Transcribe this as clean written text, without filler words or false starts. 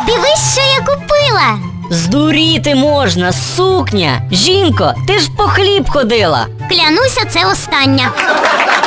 Дивись, що я купила. Здуріти можна, сукня! Жінко, ти ж по хліб ходила! Клянуся, це остання.